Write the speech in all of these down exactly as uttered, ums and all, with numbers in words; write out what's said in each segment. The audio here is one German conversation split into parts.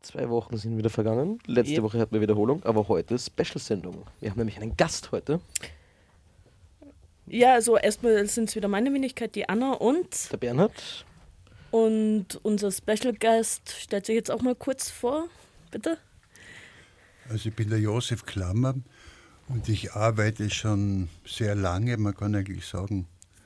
Zwei Wochen sind wieder vergangen. Letzte Yep. Woche hatten wir Wiederholung, aber heute ist Special-Sendung. Wir haben nämlich einen Gast heute, Ja, also erstmal sind es wieder meine Wenigkeit, die Anna und, der Bernhard. und unser Special Guest stellt sich jetzt auch mal kurz vor, bitte. Also ich bin der Josef Klammer und ich arbeite schon sehr lange, man kann eigentlich sagen,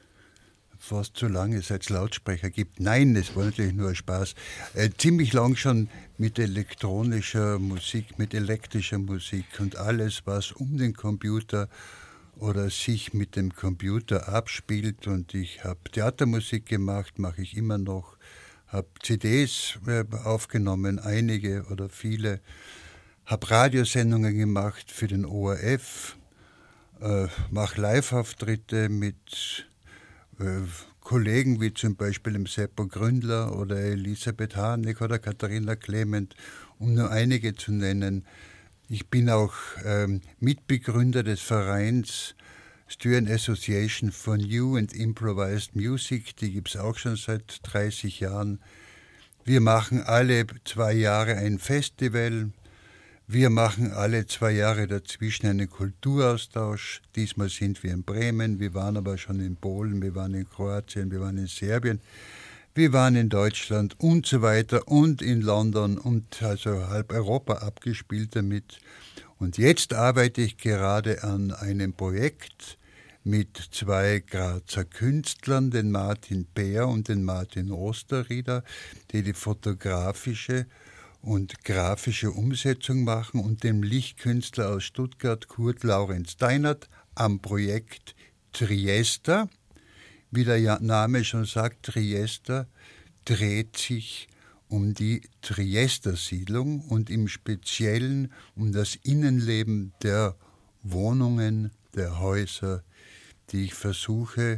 fast so lange, seit es Lautsprecher gibt. Nein, das war natürlich nur ein Spaß. Äh, ziemlich lang schon mit elektronischer Musik, mit elektrischer Musik und alles, was um den Computer oder sich mit dem Computer abspielt. Und ich habe Theatermusik gemacht, mache ich immer noch, habe C Ds äh, aufgenommen, einige oder viele, habe Radiosendungen gemacht für den O R F, äh, mache Live-Auftritte mit äh, Kollegen wie zum Beispiel dem Seppo Gründler oder Elisabeth Harnik oder Katharina Clement, um nur einige zu nennen. Ich bin auch ähm, Mitbegründer des Vereins Styrian Association for New and Improvised Music, die gibt es auch schon seit dreißig Jahren. Wir machen alle zwei Jahre ein Festival. Wir machen alle zwei Jahre dazwischen einen Kulturaustausch. Diesmal sind wir in Bremen, wir waren aber schon in Polen, wir waren in Kroatien, wir waren in Serbien, wir waren in Deutschland und so weiter und in London und also halb Europa abgespielt damit. Und jetzt arbeite ich gerade an einem Projekt mit zwei Grazer Künstlern, den Martin Peer und den Martin Osterrieder, die die fotografische und grafische Umsetzung machen und dem Lichtkünstler aus Stuttgart Kurt Laurenz Deinert am Projekt Triester. Wie der Name schon sagt, Triester dreht sich um die Triester-Siedlung und im Speziellen um das Innenleben der Wohnungen, der Häuser, die ich versuche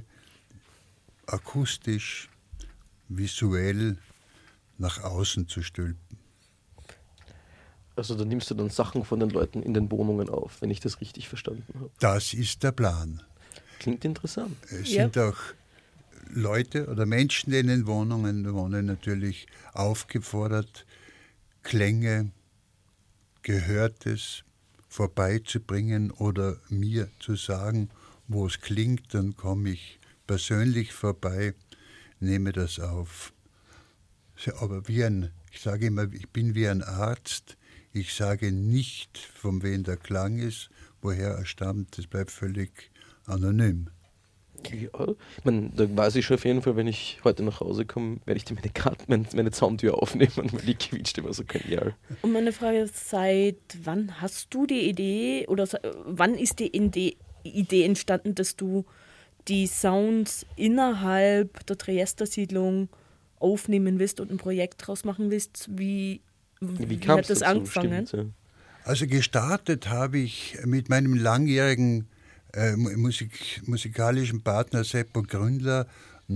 akustisch, visuell nach außen zu stülpen. Also da nimmst du dann Sachen von den Leuten in den Wohnungen auf, wenn ich das richtig verstanden habe. Das ist der Plan. Klingt interessant. Es Ja. sind auch Leute oder Menschen, die in den Wohnungen wohnen, natürlich aufgefordert, Klänge, Gehörtes vorbeizubringen oder mir zu sagen, wo es klingt, dann komme ich persönlich vorbei, nehme das auf. Aber wie ein, ich sage immer, ich bin wie ein Arzt. Ich sage nicht, von wem der Klang ist, woher er stammt. Das bleibt völlig anonym. Ja, ich meine, da weiß ich schon auf jeden Fall, wenn ich heute nach Hause komme, werde ich dir meine, Karte, meine, meine Zauntür aufnehmen, weil die quietscht immer so genial. Und meine Frage ist, seit wann hast du die Idee oder se- wann ist die Ide- Idee entstanden, dass du die Sounds innerhalb der Triester-Siedlung aufnehmen willst und ein Projekt draus machen willst? Wie, wie, Wie wie kam hat das angefangen? Stimmt, ja. Also gestartet habe ich mit meinem langjährigen äh, Musik, musikalischen Partner Seppo Gründler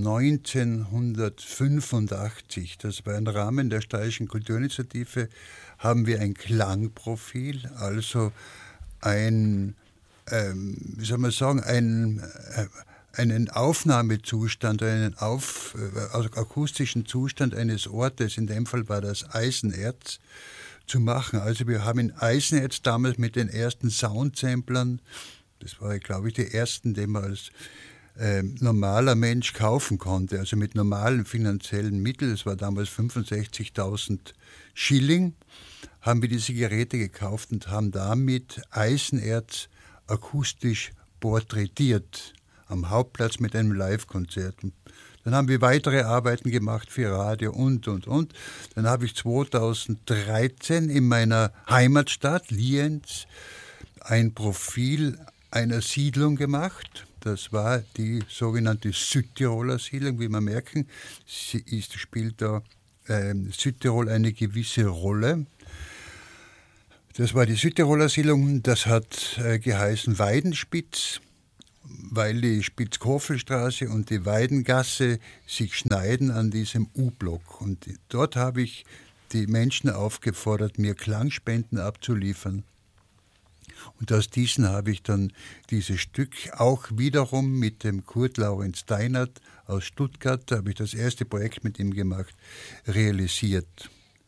neunzehnhundertfünfundachtzig. Das war im Rahmen der Steirischen Kulturinitiative, haben wir ein Klangprofil, also ein, ähm, wie soll man sagen, ein, äh, einen Aufnahmezustand, einen auf, äh, akustischen Zustand eines Ortes, in dem Fall war das Eisenerz, zu machen. Also wir haben in Eisenerz damals mit den ersten Soundsamplern, das war, glaube ich, die ersten, die man als äh, normaler Mensch kaufen konnte, also mit normalen finanziellen Mitteln, das war damals fünfundsechzigtausend Schilling, haben wir diese Geräte gekauft und haben damit Eisenerz akustisch porträtiert am Hauptplatz mit einem Live-Konzert. Dann haben wir weitere Arbeiten gemacht für Radio und, und, und. Dann habe ich zweitausenddreizehn in meiner Heimatstadt Lienz ein Profil einer Siedlung gemacht. Das war die sogenannte Südtiroler Siedlung. Wie wir merken, sie ist, spielt da äh, Südtirol eine gewisse Rolle. Das war die Südtiroler Siedlung. Das hat äh, geheißen Weidenspitz, weil die Spitzkofelstraße und die Weidengasse sich schneiden an diesem U-Block. Und dort habe ich die Menschen aufgefordert, mir Klangspenden abzuliefern. Und aus diesen habe ich dann dieses Stück auch wiederum mit dem Kurt Laurenz Deinert aus Stuttgart, da habe ich das erste Projekt mit ihm gemacht, realisiert.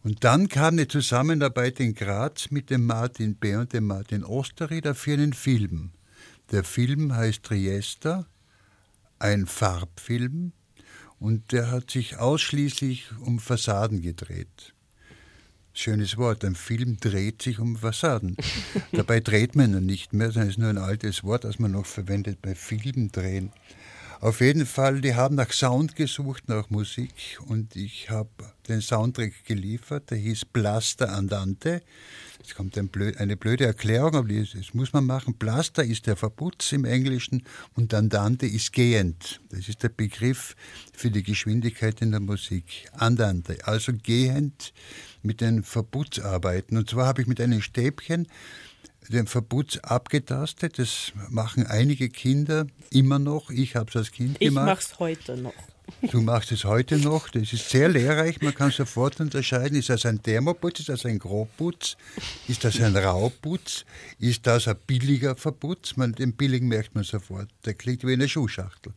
Und dann kam eine Zusammenarbeit in Graz mit dem Martin B. und dem Martin Osterrieder für einen Film. Der Film heißt Triester, ein Farbfilm, und der hat sich ausschließlich um Fassaden gedreht. Schönes Wort, ein Film dreht sich um Fassaden. Dabei dreht man ihn nicht mehr, sondern es ist nur ein altes Wort, das man noch verwendet bei Filmen drehen. Auf jeden Fall, die haben nach Sound gesucht, nach Musik, und ich habe den Soundtrack geliefert, der hieß Blaster Andante. Jetzt kommt ein blöd, eine blöde Erklärung, aber das muss man machen. Blaster ist der Verputz im Englischen und Andante ist gehend. Das ist der Begriff für die Geschwindigkeit in der Musik. Andante, also gehend mit den Verputzarbeiten. Und zwar habe ich mit einem Stäbchen den Verputz abgetastet. Das machen einige Kinder immer noch. Ich habe es als Kind ich gemacht. Ich mache es heute noch. Du machst es heute noch. Das ist sehr lehrreich. Man kann sofort unterscheiden, ist das ein Thermoputz, ist das ein Grobputz, ist das ein Rauputz, ist das ein billiger Verputz. Man, den billigen merkt man sofort. Der klingt wie eine Schuhschachtel.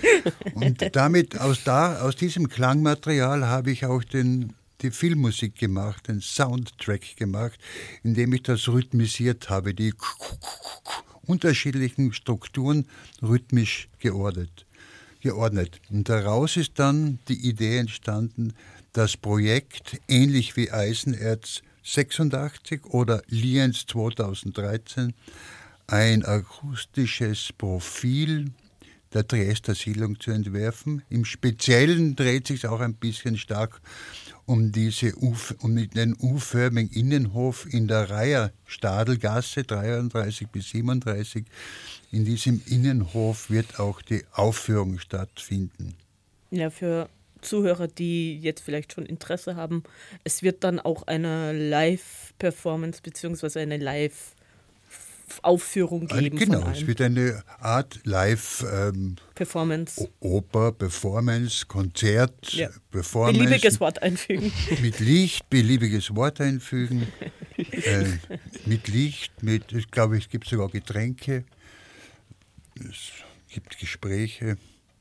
Und damit, aus, da, aus diesem Klangmaterial habe ich auch den die Filmmusik gemacht, den Soundtrack gemacht, indem ich das rhythmisiert habe, die unterschiedlichen Strukturen rhythmisch geordnet. geordnet. Und daraus ist dann die Idee entstanden, das Projekt, ähnlich wie Eisenerz sechsundachtzig oder Lienz zweitausenddreizehn, ein akustisches Profil der Triester Siedlung zu entwerfen. Im Speziellen dreht sich auch ein bisschen stark um, diese U, um den U-förmigen Innenhof in der Reiher-Stadelgasse dreiunddreißig bis siebenunddreißig. In diesem Innenhof wird auch die Aufführung stattfinden. Ja, für Zuhörer, die jetzt vielleicht schon Interesse haben, es wird dann auch eine Live-Performance bzw. eine Live- Aufführung geben. Genau, von es wird eine Art Live-Performance, ähm, Oper, Performance, Konzert, ja. Performance. Beliebiges Wort einfügen. Mit Licht, beliebiges Wort einfügen. äh, mit Licht, mit, ich glaube, es gibt sogar Getränke, es gibt Gespräche.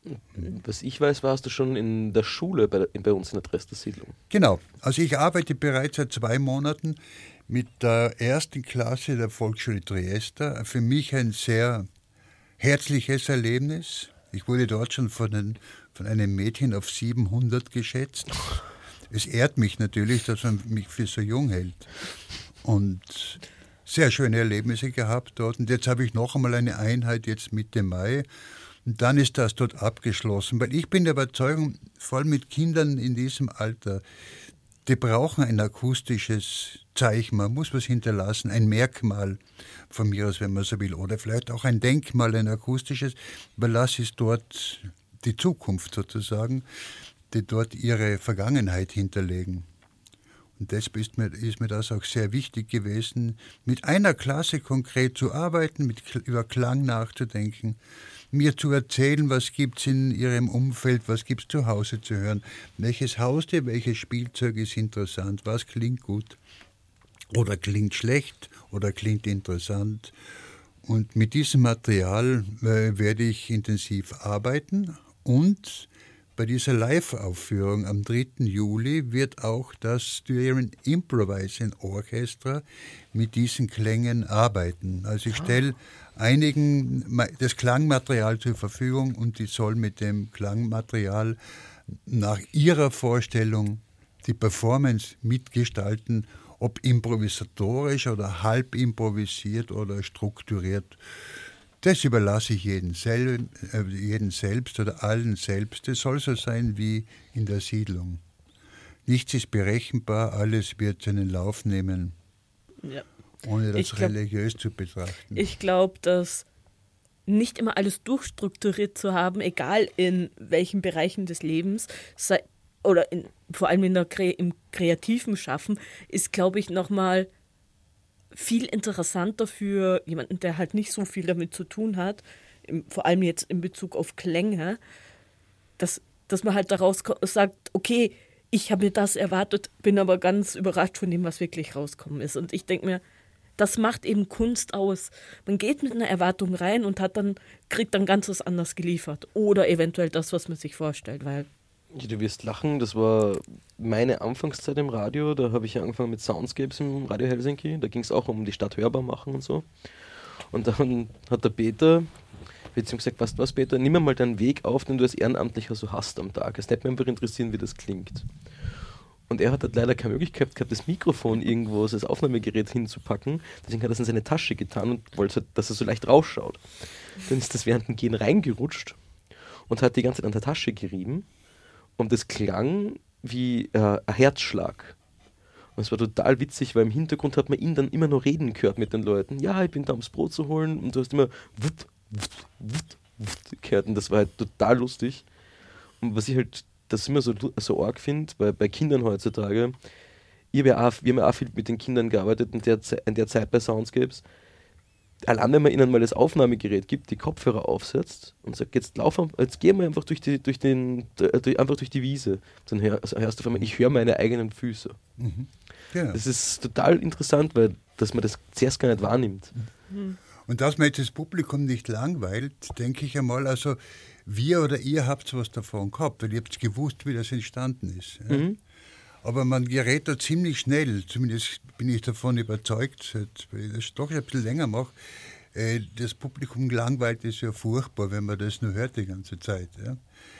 Was ich weiß, warst du schon in der Schule bei, bei uns in der Triester Siedlung. Genau, also ich arbeite bereits seit zwei Monaten mit der ersten Klasse der Volksschule Triester. Für mich ein sehr herzliches Erlebnis. Ich wurde dort schon von, den, von einem Mädchen auf siebenhundert geschätzt. Es ehrt mich natürlich, dass man mich für so jung hält. Und sehr schöne Erlebnisse gehabt dort. Und jetzt habe ich noch einmal eine Einheit, jetzt Mitte Mai. Und dann ist das dort abgeschlossen. Weil ich bin der Überzeugung, vor allem mit Kindern in diesem Alter, die brauchen ein akustisches Zeichen, man muss was hinterlassen, ein Merkmal von mir aus, wenn man so will, oder vielleicht auch ein Denkmal, ein akustisches, weil das ist dort die Zukunft sozusagen, die dort ihre Vergangenheit hinterlegen. Und deshalb ist mir, ist mir das auch sehr wichtig gewesen, mit einer Klasse konkret zu arbeiten, mit, über Klang nachzudenken, mir zu erzählen, was gibt es in ihrem Umfeld, was gibt es zu Hause zu hören, welches Haustier, welches Spielzeug ist interessant, was klingt gut oder klingt schlecht oder klingt interessant. Und mit diesem Material äh, werde ich intensiv arbeiten, und bei dieser Live-Aufführung am dritten Juli wird auch das Styrian Improvising Orchestra mit diesen Klängen arbeiten. Also ich stelle einigen das Klangmaterial zur Verfügung, und die soll mit dem Klangmaterial nach ihrer Vorstellung die Performance mitgestalten, ob improvisatorisch oder halb improvisiert oder strukturiert. Das überlasse ich jedem, sel- äh, jedem selbst oder allen selbst. Es soll so sein wie in der Siedlung. Nichts ist berechenbar, alles wird seinen Lauf nehmen, Ja. ohne das Ich glaub- religiös zu betrachten. Ich glaube, dass nicht immer alles durchstrukturiert zu haben, egal in welchen Bereichen des Lebens, sei, oder in, vor allem in der, Kre- im kreativen Schaffen, ist, glaube ich, nochmal viel interessanter für jemanden, der halt nicht so viel damit zu tun hat, im, vor allem jetzt in Bezug auf Klänge, dass, dass man halt daraus ko- sagt, okay, ich habe mir das erwartet, bin aber ganz überrascht von dem, was wirklich rauskommen ist. Und ich denke mir, das macht eben Kunst aus. Man geht mit einer Erwartung rein und hat dann, kriegt dann ganz was anderes geliefert. Oder eventuell das, was man sich vorstellt, weil Ja, du wirst lachen, das war meine Anfangszeit im Radio, da habe ich ja angefangen mit Soundscapes im Radio Helsinki, da ging es auch um die Stadt hörbar machen und so. Und dann hat der Peter, beziehungsweise gesagt, weißt du was, Peter, nimm mal deinen Weg auf, den du als Ehrenamtlicher so hast am Tag. Es hätte mich einfach interessieren, wie das klingt. Und er hat halt leider keine Möglichkeit gehabt, das Mikrofon irgendwo, also das Aufnahmegerät hinzupacken. Deswegen hat er es in seine Tasche getan und wollte, halt, dass er so leicht rausschaut. Dann ist das während dem Gehen reingerutscht und hat die ganze Zeit an der Tasche gerieben. Und das klang wie äh, ein Herzschlag. Und es war total witzig, weil im Hintergrund hat man ihn dann immer noch reden gehört mit den Leuten. Ja, ich bin da, ums Brot zu holen. Und du hast immer wutt, wutt, wutt, wutt gehört. Und das war halt total lustig. Und was ich halt das immer so, so arg finde, weil bei Kindern heutzutage, ich hab ja auch, wir haben ja auch viel mit den Kindern gearbeitet in der, Ze- in der Zeit bei Soundscapes. Allein wenn man ihnen mal das Aufnahmegerät gibt, die Kopfhörer aufsetzt und sagt, jetzt lauf, jetzt gehen wir einfach durch die, durch den, durch, einfach durch die Wiese. Dann hör, also hörst du auf einmal, ich höre meine eigenen Füße. Mhm. Genau. Das ist total interessant, weil dass man das zuerst gar nicht wahrnimmt. Mhm. Und dass man jetzt das Publikum nicht langweilt, denke ich einmal, also wir oder ihr habt was davon gehabt, weil ihr habt gewusst, wie das entstanden ist. Ja? Mhm. Aber man gerät da ziemlich schnell, zumindest bin ich davon überzeugt, weil ich das doch ein bisschen länger mache, äh, das Publikum langweilt ist ja furchtbar, wenn man das nur hört die ganze Zeit. Ja?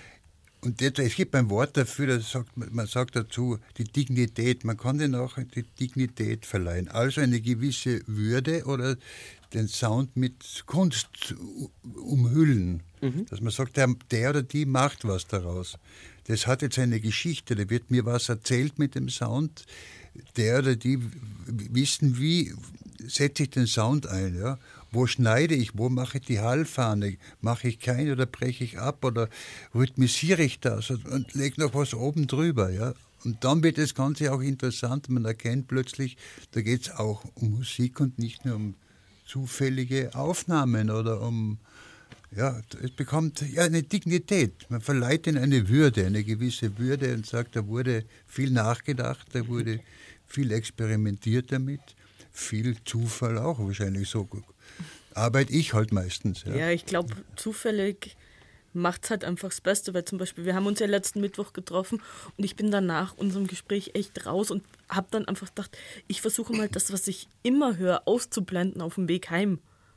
Und jetzt, es gibt ein Wort dafür, das sagt, man sagt dazu die Dignität, man kann den auch die Dignität verleihen, also eine gewisse Würde oder den Sound mit Kunst umhüllen. Mhm. Dass man sagt, der, der oder die macht was daraus. Das hat jetzt eine Geschichte, da wird mir was erzählt mit dem Sound. Der oder die wissen, wie setze ich den Sound ein. Ja? Wo schneide ich, wo mache ich die Hallfahne, mache ich keine oder breche ich ab oder rhythmisiere ich das und, und lege noch was oben drüber. Ja? Und dann wird das Ganze auch interessant, man erkennt plötzlich, da geht es auch um Musik und nicht nur um zufällige Aufnahmen oder um, ja, es bekommt ja eine Dignität. Man verleiht ihnen eine Würde, eine gewisse Würde und sagt, da wurde viel nachgedacht, da wurde viel experimentiert damit, viel Zufall auch wahrscheinlich so. Arbeite ich halt meistens. Ja, ja ich glaube, zufällig macht es halt einfach das Beste, weil zum Beispiel, wir haben uns ja letzten Mittwoch getroffen und ich bin dann nach unserem Gespräch echt raus und habe dann einfach gedacht, ich versuche mal das, was ich immer höre, auszublenden auf dem Weg heim.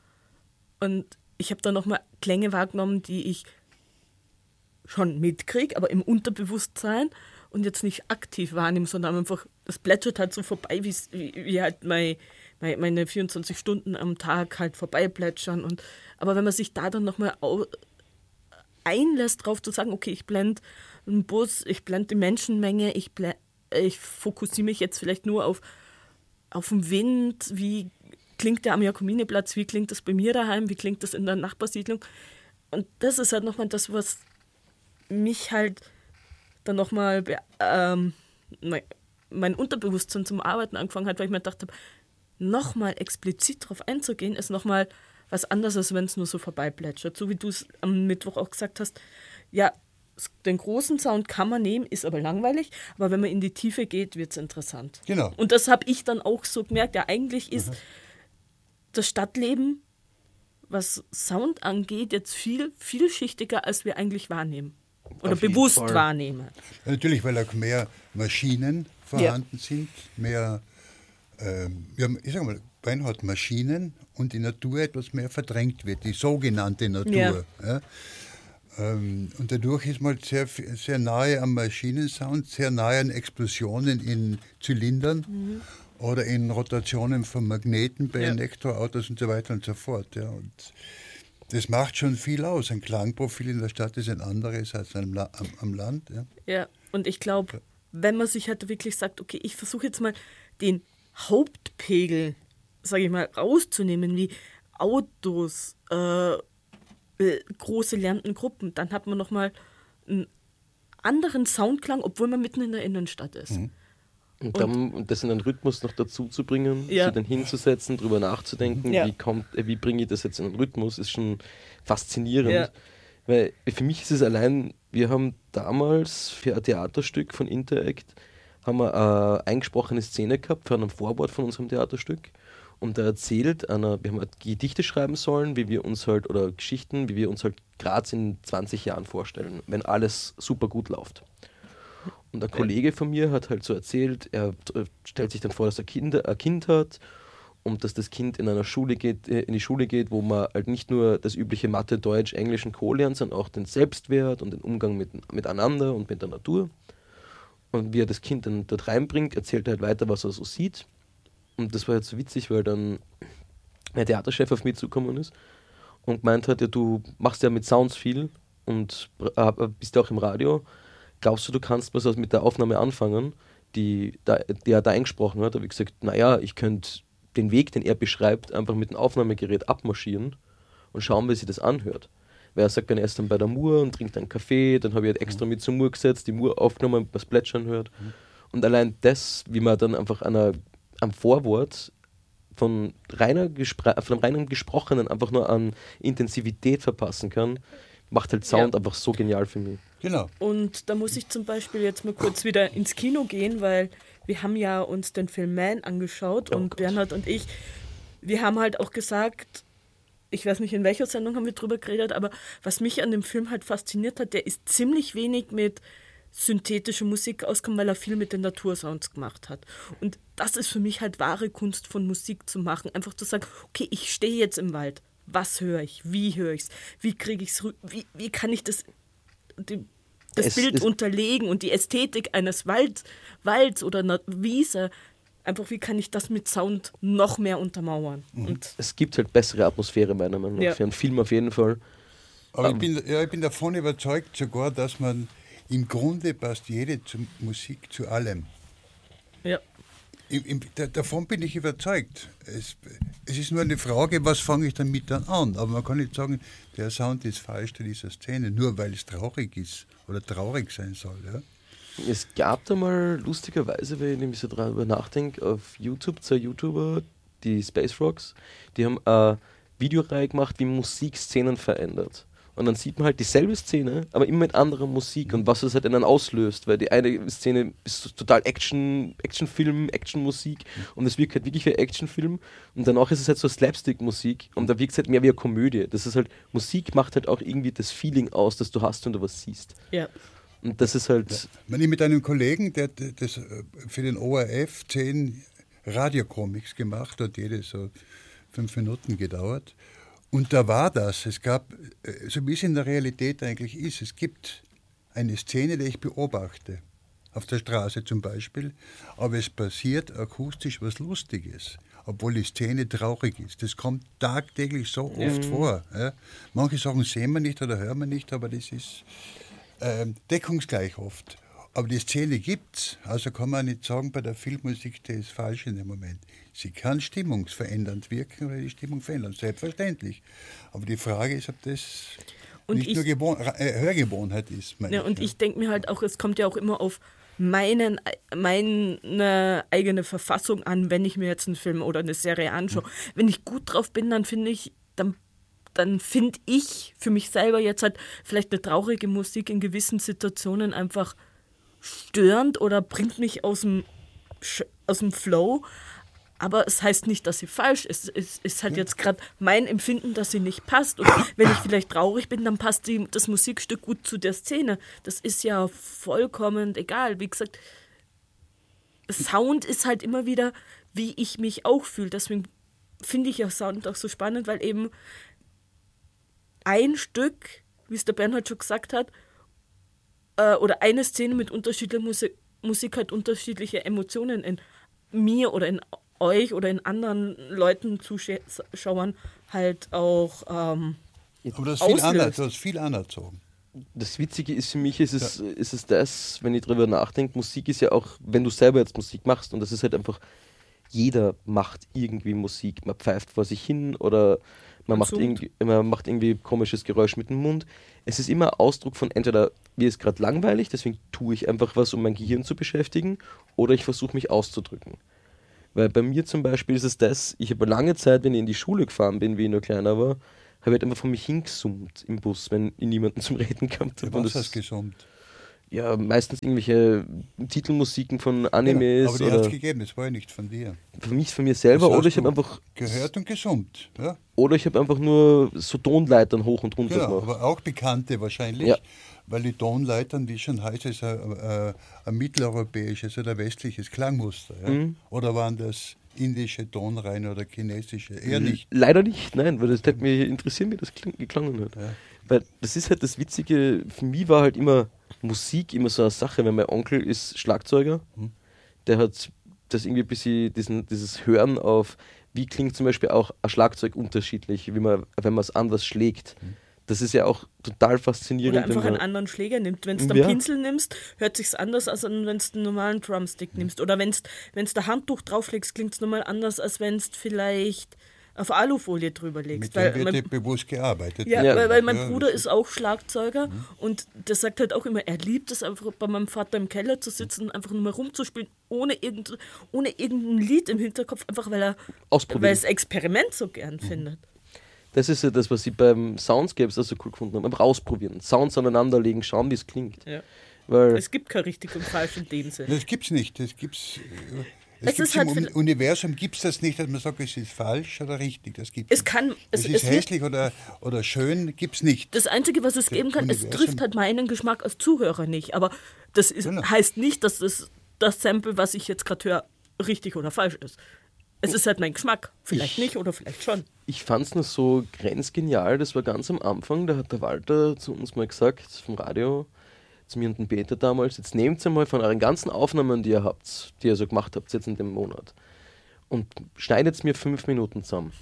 Und ich habe dann nochmal Klänge wahrgenommen, die ich schon mitkriege, aber im Unterbewusstsein und jetzt nicht aktiv wahrnehme, sondern einfach, das plätschert halt so vorbei, wie, wie halt mein, mein, meine vierundzwanzig Stunden am Tag halt vorbeiplätschern. Und, aber wenn man sich da dann nochmal einlässt, darauf zu sagen, okay, ich blende einen Bus, ich blende die Menschenmenge, ich, blend, ich fokussiere mich jetzt vielleicht nur auf, auf den Wind, wie klingt der am Jakomineplatz, wie klingt das bei mir daheim, wie klingt das in der Nachbarsiedlung. Und das ist halt nochmal das, was mich halt dann nochmal ähm, mein Unterbewusstsein zum Arbeiten angefangen hat, weil ich mir gedacht habe, nochmal explizit darauf einzugehen, ist nochmal was anderes, als wenn es nur so vorbeiplätschert. So wie du es am Mittwoch auch gesagt hast, ja, den großen Sound kann man nehmen, ist aber langweilig, aber wenn man in die Tiefe geht, wird es interessant. Genau. Und das habe ich dann auch so gemerkt, ja, eigentlich ist mhm. das Stadtleben, was Sound angeht, jetzt viel vielschichtiger, als wir eigentlich wahrnehmen. Oder bewusst Fall. wahrnehmen. Ja, natürlich, weil auch mehr Maschinen vorhanden ja. sind, mehr, ähm, ja, ich sag mal, Beinhardt Maschinen und die Natur etwas mehr verdrängt wird, die sogenannte Natur. Ja. Ja. Ähm, und dadurch ist man sehr, sehr nahe am Maschinensound, sehr nahe an Explosionen in Zylindern mhm. oder in Rotationen von Magneten bei ja. Elektroautos und so weiter und so fort. Ja. Und das macht schon viel aus. Ein Klangprofil in der Stadt ist ein anderes als am, La- am, am Land. Ja, ja und ich glaube, wenn man sich halt wirklich sagt, okay, ich versuche jetzt mal den Hauptpegel, sage ich mal, rauszunehmen, wie Autos, äh, große lärmende Gruppen, dann hat man nochmal einen anderen Soundklang, obwohl man mitten in der Innenstadt ist. Mhm. Und, dann, und das in einen Rhythmus noch dazu zu bringen, ja. sich dann hinzusetzen, drüber nachzudenken, ja. wie, kommt, wie bringe ich das jetzt in einen Rhythmus, ist schon faszinierend. Ja. Weil für mich ist es allein, wir haben damals für ein Theaterstück von Interact haben wir eine eingesprochene Szene gehabt für ein Vorwort von unserem Theaterstück. Und er erzählt einer, wir haben halt Gedichte schreiben sollen, wie wir uns halt, oder Geschichten, wie wir uns halt Graz in zwanzig Jahren vorstellen, wenn alles super gut läuft. Und ein Kollege von mir hat halt so erzählt, er äh, stellt sich dann vor, dass er Kinder, ein Kind hat und dass das Kind in einer Schule geht, äh, in die Schule geht, wo man halt nicht nur das übliche Mathe, Deutsch, Englisch und Co. lernt, sondern auch den Selbstwert und den Umgang mit, miteinander und mit der Natur. Und wie er das Kind dann dort reinbringt, erzählt er halt weiter, was er so sieht. Und das war jetzt so witzig, weil dann der Theaterchef auf mich zugekommen ist und gemeint hat, ja, du machst ja mit Sounds viel und äh, bist ja auch im Radio. Glaubst du, du kannst was mit der Aufnahme anfangen, die, da, die er da eingesprochen hat? Da habe ich gesagt, naja, ich könnte den Weg, den er beschreibt, einfach mit dem Aufnahmegerät abmarschieren und schauen, wie sich das anhört. Weil er sagt, dann er ist dann bei der Mur und trinkt einen Kaffee, dann habe ich halt extra mit zur Mur gesetzt, die Mur aufgenommen, was plätschern hört. Mhm. Und allein das, wie man dann einfach einer, am Vorwort von, reiner Gespr- von einem reinen Gesprochenen einfach nur an Intensivität verpassen kann, macht halt Sound ja. einfach so genial für mich. Genau. Und da muss ich zum Beispiel jetzt mal kurz wieder ins Kino gehen, weil wir haben ja uns den Film Man angeschaut oh und Gott. Bernhard und ich, wir haben halt auch gesagt, ich weiß nicht, in welcher Sendung haben wir drüber geredet, aber was mich an dem Film halt fasziniert hat, der ist ziemlich wenig mit synthetischer Musik ausgekommen, weil er viel mit den Natursounds gemacht hat. Und das ist für mich halt wahre Kunst von Musik zu machen. Einfach zu sagen, okay, ich stehe jetzt im Wald. Was höre ich? Wie höre ich es? Wie kriege ich es? Wie, wie kann ich das, die, das es Bild unterlegen und die Ästhetik eines Wald, Walds oder einer Wiese, einfach wie kann ich das mit Sound noch mehr untermauern? Mhm. Und es gibt halt bessere Atmosphäre meiner Meinung nach, ja. für einen Film auf jeden Fall. Aber um. ich, bin, ja, ich bin davon überzeugt sogar, dass man im Grunde passt jede zu Musik zu allem. Ja. Im, im, da, davon bin ich überzeugt. Es, es ist nur eine Frage, was fange ich damit dann an? Aber man kann nicht sagen, der Sound ist falsch in dieser Szene, nur weil es traurig ist oder traurig sein soll. Ja? Es gab da mal lustigerweise, wenn ich nämlich so drüber nachdenke, auf YouTube zwei YouTuber, die Space Rocks, die haben eine Videoreihe gemacht, wie Musik Szenen verändert. Und dann sieht man halt dieselbe Szene, aber immer mit anderer Musik und was es halt in einem auslöst, weil die eine Szene ist total Action, Actionfilm, Actionmusik und es wirkt halt wirklich wie Actionfilm und danach ist es halt so Slapstick-Musik und da wirkt es halt mehr wie eine Komödie. Das ist halt, Musik macht halt auch irgendwie das Feeling aus, das du hast, wenn du was siehst. Ja. Und das ist halt... Ja. Ich mit einem Kollegen, der das für den O R F zehn Radiocomics gemacht hat, jede so fünf Minuten gedauert. Und da war das, es gab, so wie es in der Realität eigentlich ist, es gibt eine Szene, die ich beobachte, auf der Straße zum Beispiel, aber es passiert akustisch was Lustiges, obwohl die Szene traurig ist. Das kommt tagtäglich so oft mhm. vor. Ja. Manche Sachen sehen wir nicht oder hören wir nicht, aber das ist äh, deckungsgleich oft. Aber die Szene gibt's, also kann man nicht sagen, bei der Filmmusik, die ist falsch in dem Moment. Sie kann stimmungsverändernd wirken oder die Stimmung verändern, selbstverständlich. Aber die Frage ist, ob das und nicht ich, nur Gewohn- äh, Hörgewohnheit ist. Ja, ich, und ja. ich denke mir halt auch, es kommt ja auch immer auf meinen, meine eigene Verfassung an, wenn ich mir jetzt einen Film oder eine Serie anschaue. Mhm. Wenn ich gut drauf bin, dann finde ich, dann dann finde ich für mich selber jetzt halt vielleicht eine traurige Musik in gewissen Situationen einfach störend oder bringt mich aus dem, aus dem Flow. Aber es heißt nicht, dass sie falsch ist. Es ist halt jetzt gerade mein Empfinden, dass sie nicht passt. Und wenn ich vielleicht traurig bin, dann passt die, das Musikstück gut zu der Szene. Das ist ja vollkommen egal. Wie gesagt, Sound ist halt immer wieder, wie ich mich auch fühle. Deswegen finde ich ja Sound auch so spannend, weil eben ein Stück, wie es der Bernhard schon gesagt hat, äh, oder eine Szene mit unterschiedlicher Musik, Musik hat unterschiedliche Emotionen in mir oder in euch oder in anderen Leuten, Zuschauern halt auch ähm, aber das ist viel anders, du hast viel anerzogen. Das Witzige ist für mich, ist es, ja. ist es das, wenn ich drüber nachdenke, Musik ist ja auch, wenn du selber jetzt Musik machst und das ist halt einfach, jeder macht irgendwie Musik, man pfeift vor sich hin oder man macht, irgendwie, man macht irgendwie komisches Geräusch mit dem Mund. Es ist immer Ausdruck von entweder, mir ist gerade langweilig, deswegen tue ich einfach was, um mein Gehirn zu beschäftigen, oder ich versuche mich auszudrücken. Weil bei mir zum Beispiel ist es das, ich habe lange Zeit, wenn ich in die Schule gefahren bin, wie ich noch kleiner war, habe ich halt einfach von mich hingesummt im Bus, wenn ich niemanden zum Reden gehabt habe. Was hast du gesummt? ja, meistens irgendwelche Titelmusiken von Ja, Animes aber die hat es oder gegeben, das war ja nicht von dir. für mich, von mir selber, Das hast oder ich habe du einfach gehört und gesummt. Ja? oder ich habe einfach nur so Tonleitern hoch und runter Genau, gemacht. aber auch bekannte wahrscheinlich, Ja. weil die Tonleitern, wie schon heißt, ist ein, ein, ein mitteleuropäisches oder westliches Klangmuster. Ja? Mhm. Oder waren das indische Tonreihen oder chinesische? Eher nicht. Leider nicht, nein, weil das hätte mich interessieren, wie das kling, geklungen hat. Ja. Weil das ist halt das Witzige, für mich war halt immer Musik immer so eine Sache, weil mein Onkel ist Schlagzeuger, Mhm. der hat das irgendwie ein bisschen, diesen, dieses Hören auf, wie klingt zum Beispiel auch ein Schlagzeug unterschiedlich, wie man, wenn man es anders schlägt. Mhm. Das ist ja auch total faszinierend. Oder einfach wenn einen man, anderen Schläger nimmt. Wenn du einen Ja. Pinsel nimmst, hört sich's anders, als wenn du einen normalen Drumstick nimmst. Oder wenn du da Handtuch drauflegst, klingt es nochmal anders, als wenn du vielleicht auf Alufolie drüber legst. Mit dem Weil wird mein, ja bewusst gearbeitet. ja, Ja. weil, weil mein Ja, Bruder das ist auch Schlagzeuger und der sagt halt auch immer, er liebt es einfach bei meinem Vater im Keller zu sitzen und einfach nur mal rumzuspielen, ohne, irgend, ohne irgendein Lied im Hinterkopf, einfach weil er Ausprobieren. weil er das Experiment so gern findet. Das ist ja das, was ich beim Soundscapes auch so cool gefunden habe. Einfach ausprobieren. Sounds aneinanderlegen, schauen, wie es klingt. Ja. Weil Es gibt kein richtig und falsch in dem Sinne. Das gibt es nicht. Das gibt's, äh, Es es gibt's ist halt im viel- Un- Universum gibt es das nicht, dass man sagt, es ist falsch oder richtig. Das gibt's Es kann, nicht. es, Es es ist wird, hässlich oder, oder schön, gibt es nicht. das Einzige, was es geben kann, es Universum- trifft halt meinen Geschmack als Zuhörer nicht. Aber das ist, Genau. heißt nicht, dass das, das Sample, was ich jetzt gerade höre, richtig oder falsch ist. Es ist halt mein Geschmack. Vielleicht Ich- nicht oder vielleicht schon. ich fand es nur so grenzgenial, das war ganz am Anfang, da hat der Walter zu uns mal gesagt, vom Radio, zu mir und dem Peter damals, jetzt nehmt ihr mal von euren ganzen Aufnahmen, die ihr habt, die ihr so gemacht habt jetzt in dem Monat, und schneidet mir fünf Minuten zusammen.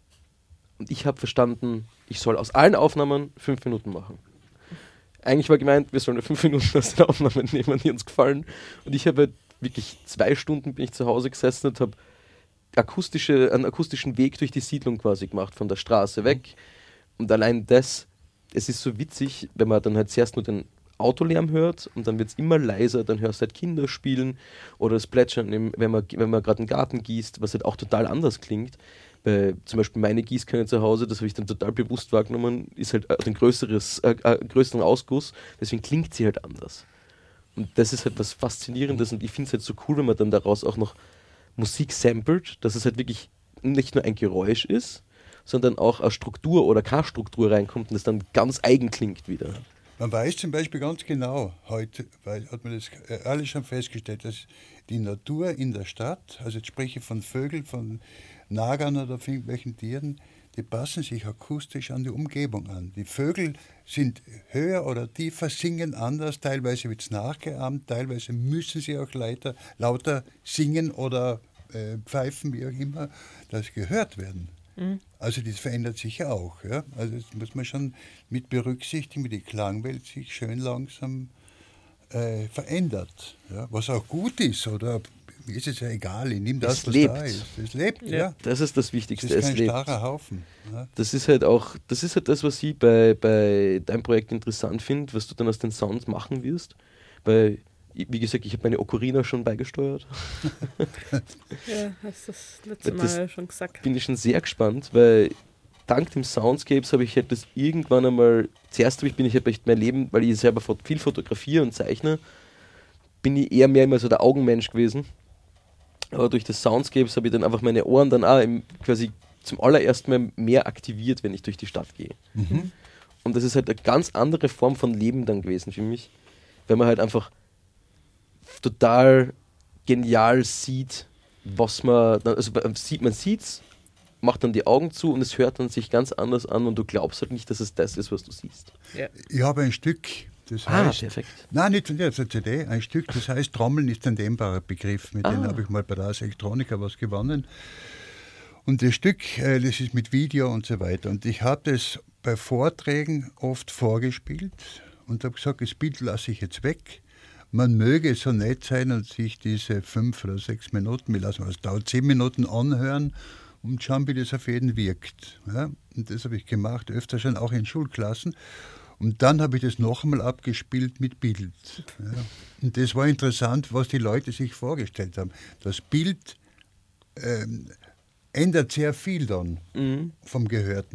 Und ich habe verstanden, ich soll aus allen Aufnahmen fünf Minuten machen. Eigentlich war gemeint, wir sollen nur fünf Minuten aus den Aufnahmen nehmen, die uns gefallen. Und ich habe halt wirklich zwei Stunden bin ich zu Hause gesessen und habe akustische, einen akustischen Weg durch die Siedlung quasi gemacht, von der Straße weg. Und allein das, es ist so witzig, wenn man dann halt zuerst nur den Autolärm hört und dann wird es immer leiser, dann hörst du halt Kinder spielen oder das Plätschern, im, wenn man, wenn man gerade einen Garten gießt, was halt auch total anders klingt. Bei, zum Beispiel meine Gießkanne zu Hause, das habe ich dann total bewusst wahrgenommen, ist halt ein größeres, äh, äh, größeren Ausguss, deswegen klingt sie halt anders. Und das ist halt was Faszinierendes und ich finde es halt so cool, wenn man dann daraus auch noch Musik samplet, dass es halt wirklich nicht nur ein Geräusch ist, sondern auch eine Struktur oder keine Struktur reinkommt und es dann ganz eigen klingt wieder. Man weiß zum Beispiel ganz genau, heute weil, hat man das äh, alles schon festgestellt, dass die Natur in der Stadt, also jetzt spreche ich von Vögeln, von Nagern oder von irgendwelchen Tieren, die passen sich akustisch an die Umgebung an. Die Vögel sind höher oder tiefer, singen anders, teilweise wird es nachgeahmt, teilweise müssen sie auch lauter, lauter singen oder äh, pfeifen, wie auch immer, dass gehört werden. Mhm. Also das verändert sich ja auch. Ja? Also das muss man schon mit berücksichtigen, wie die Klangwelt sich schön langsam äh, verändert. Ja? Was auch gut ist, oder mir ist es ja egal, ich nehme das, Es was lebt. da ist. Es lebt, ja. Ja. Das ist das Es Wichtigste, ist es kein lebt. starrer Haufen. Ja? Das ist halt auch, das ist halt das, was ich bei, bei deinem Projekt interessant finde, was du dann aus den Sounds machen wirst. Weil, ich- wie gesagt, ich habe meine Ocarina schon beigesteuert. Ja, hast das letzte Das- Mal schon gesagt. Bin ich schon sehr gespannt, weil dank dem Soundscapes habe ich halt das irgendwann einmal, zuerst habe ich, bin ich halt echt mein Leben, weil ich selber fot- viel fotografiere und zeichne, bin ich eher mehr immer so der Augenmensch gewesen. Aber durch das Soundscapes habe ich dann einfach meine Ohren dann auch im, quasi zum allerersten Mal mehr aktiviert, wenn ich durch die Stadt gehe. Mhm. Und das ist halt eine ganz andere Form von Leben dann gewesen für mich, weil man halt einfach total genial sieht, was man, also man sieht, man sieht's, macht dann die Augen zu und es hört dann sich ganz anders an und du glaubst halt nicht, dass es das ist, was du siehst. Ja. Ich habe ein Stück, das Ah, heißt... perfekt. Nein, nicht von dir, das ist eine C D. Ein Stück, das heißt Trommeln ist ein dehnbarer Begriff. Mit Ah. dem habe ich mal bei der Ars Electronica was gewonnen. Und das Stück, äh, das ist mit Video und so weiter. Und ich habe das bei Vorträgen oft vorgespielt und habe gesagt, das Bild lasse ich jetzt weg. Man möge so nett sein und sich diese fünf oder sechs Minuten, wir lassen es dauert zehn Minuten anhören und schauen, wie das auf jeden wirkt. Ja? Und das habe ich gemacht, öfter schon auch in Schulklassen. Und dann habe ich das noch einmal abgespielt mit Bild. Ja. Und das war interessant, was die Leute sich vorgestellt haben. Das Bild ähm, ändert sehr viel dann Mhm. vom Gehörten.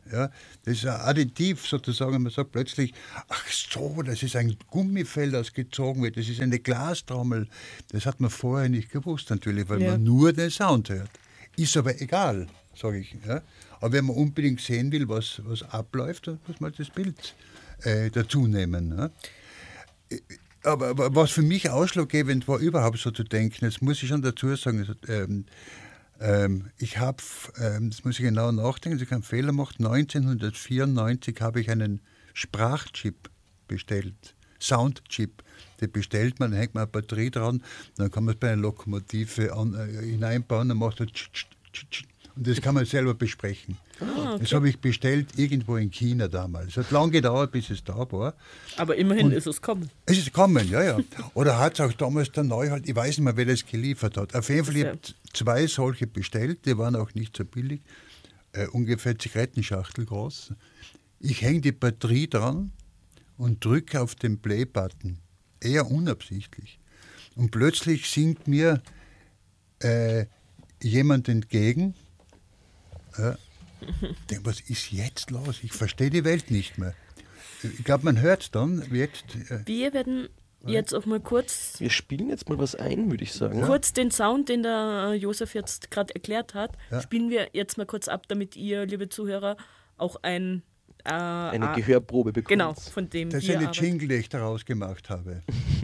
Ja? Das ist ein Additiv sozusagen. Man sagt plötzlich, ach so, das ist ein Gummifell, das gezogen wird, das ist eine Glastrommel. Das hat man vorher nicht gewusst natürlich, weil Ja. man nur den Sound hört. Ist aber egal, sage ich. Ja? Aber wenn man unbedingt sehen will, was, was abläuft, dann muss man das Bild äh, dazu nehmen. Ne? Aber, aber was für mich ausschlaggebend war, überhaupt so zu denken, das muss ich schon dazu sagen, also, ähm, ähm, ich habe, ähm, das muss ich genau nachdenken, dass ich keinen Fehler mache, neunzehnhundertvierundneunzig habe ich einen Sprachchip bestellt, Soundchip. Den bestellt man, dann hängt man eine Batterie dran, dann kann man es bei einer Lokomotive an, äh, hineinbauen, dann macht er tsch, tsch, tsch, tsch. Und das kann man selber besprechen. Ah, okay. Das habe ich bestellt irgendwo in China damals. Es hat lange gedauert, bis es da war. Aber immerhin Und ist es kommen. Es ist gekommen, ja, ja. Oder hat es auch damals der Neuhalt, ich weiß nicht mehr, wer das geliefert hat. Auf jeden Fall, ich Ja. habe zwei solche bestellt, die waren auch nicht so billig, äh, ungefähr Zigarettenschachtel groß. Ich hänge die Batterie dran und drücke auf den Play-Button, eher unabsichtlich. Und plötzlich singt mir äh, jemand entgegen. Ja. Ich denke, was ist jetzt los? Ich verstehe die Welt nicht mehr. Ich glaube, man hört dann jetzt. Äh, Wir werden jetzt auch mal kurz, Wir spielen jetzt mal was ein, würde ich sagen. kurz den Sound, den der Josef jetzt gerade erklärt hat, Ja. spielen wir jetzt mal kurz ab, damit ihr, liebe Zuhörer, auch ein äh, Eine ah, Gehörprobe bekommt. genau, von dem das ist wir eine arbeiten. Jingle, die ich daraus gemacht habe.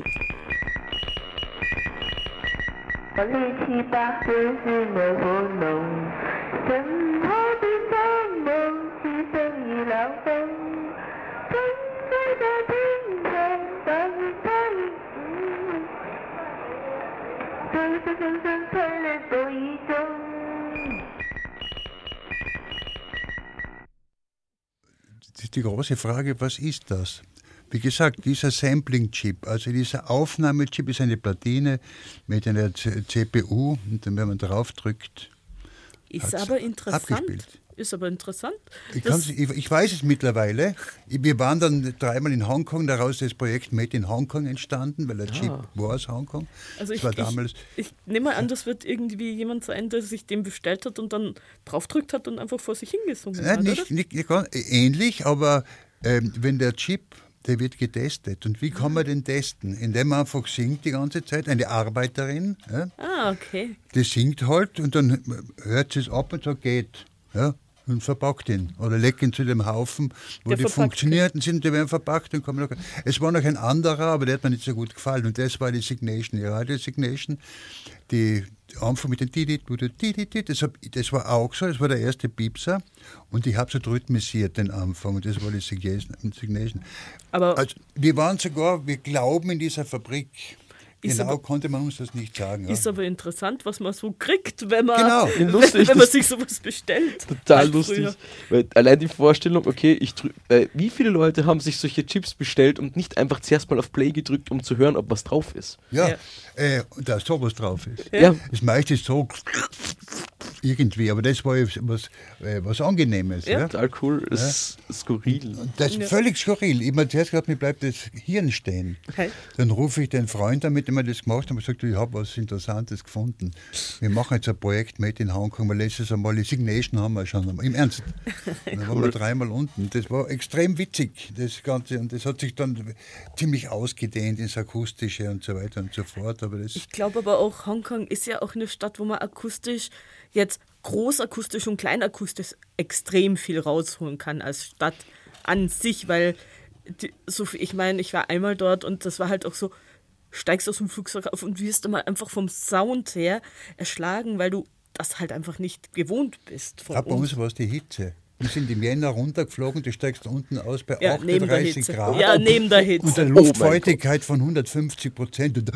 我力气大，真是没活弄。身后的山盟，其声已浪费。沉睡的平原，大雨在雨。深深深深沉沦多一种。 Das ist die große Frage, was ist das? Wie gesagt, dieser Sampling-Chip, also dieser Aufnahmechip ist eine Platine mit einer C- CPU und dann, wenn man drauf drückt, Ist hat's aber interessant. abgespielt. Ist aber interessant. Ich, Das- kann's- ich, ich weiß es mittlerweile. Ich- Wir waren dann dreimal in Hongkong, daraus ist das Projekt Made in Hongkong entstanden, weil der Chip Ah. war aus Hongkong. Also das ich, war ich, damals. ich nehme mal an, das wird irgendwie jemand sein, der sich den bestellt hat und dann draufdrückt hat und einfach vor sich hingesungen Nein, hat, nicht, oder? nicht, nicht ganz- ähnlich, aber ähm, wenn der Chip, der wird getestet. Und wie kann man den testen? Indem man einfach singt die ganze Zeit, eine Arbeiterin, ja, Ah, okay. die singt halt und dann hört sie es ab und sagt, geht. Ja, und verpackt ihn. Oder legt ihn zu dem Haufen, wo Der die verpackt funktionierten sind, die werden verpackt. Und kann man noch, es war noch ein anderer, aber der hat mir nicht so gut gefallen. Und das war die Signation, die Radio-Signation. Die Anfang mit den Didi, Didi, das, hab, das war auch so, das war der erste Piepser. Und ich habe so rhythmisiert den Anfang. Und das war die Signation. Aber Also, wir waren sogar, wir glauben in dieser Fabrik. Ist Genau aber- konnte man uns das nicht sagen. Ja. ist aber interessant, was man so kriegt, wenn man, Genau. wenn, Lustig, wenn man das- sich sowas bestellt. Total Halt lustig. früher. Weil allein die Vorstellung, okay, ich drü- äh, wie viele Leute haben sich solche Chips bestellt und nicht einfach zuerst mal auf Play gedrückt, um zu hören, ob was drauf ist? Ja, Ja. Äh, und da sowas drauf ist. Ja. Das meiste ist so irgendwie, aber das war jetzt was, äh, was Angenehmes. Ja. Ja. Total cool, ist skurril. Das ist völlig skurril. Ich habe zuerst gedacht, mir bleibt das Hirn stehen. Okay. Dann rufe ich den Freund an, mit dem wir das gemacht haben, und sage, ich habe was Interessantes gefunden. Wir machen jetzt ein Projekt Made in Hongkong, weil letztes Mal die Signation haben wir schon. Im Ernst. Und dann waren wir dreimal unten. Das war extrem witzig, das Ganze. Und das hat sich dann ziemlich ausgedehnt ins Akustische und so weiter und so fort. Aber das Ich glaube aber auch, Hongkong ist ja auch eine Stadt, wo man akustisch, jetzt großakustisch und kleinakustisch extrem viel rausholen kann als Stadt an sich, weil die, so, viel- ich meine, ich war einmal dort und das war halt auch so, steigst aus dem Flugzeug auf und wirst mal einfach vom Sound her erschlagen, weil du das halt einfach nicht gewohnt bist von Ja, bei uns. uns war es die Hitze. Wir sind im Jänner runtergeflogen, du steigst unten aus bei Ja, neben der achtunddreißig Hitze. Grad. Ja, neben der Hitze. Und eine Oh mein Luftfeuchtigkeit von hundertfünfzig Prozent. Und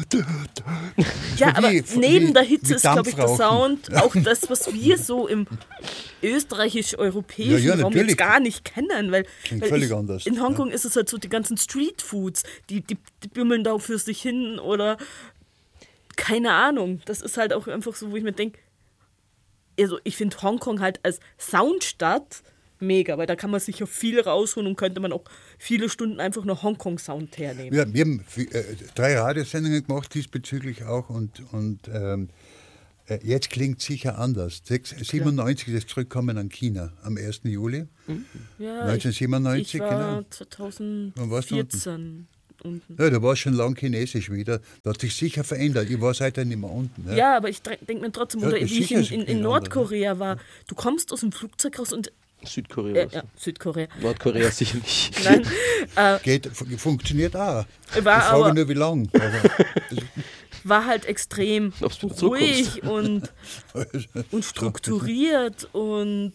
Ja, aber wie- neben wie- der Hitze wie ist, glaube ich, der Dampfrauchen. Sound auch das, was wir so im österreichisch-europäischen Ja, ja, Raum natürlich. jetzt gar nicht kennen. Weil, Klingt weil völlig ich, anders, in Hongkong ist es halt so, die ganzen Streetfoods, die, die, die bümmeln da für sich hin oder keine Ahnung. Das ist halt auch einfach so, wo ich mir denke, also ich finde Hongkong halt als Soundstadt mega, weil da kann man sich ja viel rausholen und könnte man auch viele Stunden einfach nur Hongkong-Sound hernehmen. wir, wir haben vi- äh, drei Radiosendungen gemacht diesbezüglich auch und, und ähm, Äh, jetzt klingt sicher anders. siebenundneunzig ist es zurückgekommen an China, am ersten Juli. Ja, neunzehnhundertsiebenundneunzig, ich, ich war genau. Wann warst du zweitausendvierzehn unten. Ja, da war schon lang Chinesisch wieder. Da hat sich sicher verändert. Ich war seitdem nicht mehr unten. Ja, Ja, aber ich denke mir trotzdem, Ja, oder wie ich sicher in, ist in, es in ein Nordkorea war, du kommst aus dem Flugzeug raus und Südkorea. äh, ja, Südkorea. Nordkorea sicher nicht. Nein, äh, Geht, fu- funktioniert auch. war Ich frage aber nur, wie lang. Aber war halt extrem Ob's wieder ruhig und, und strukturiert und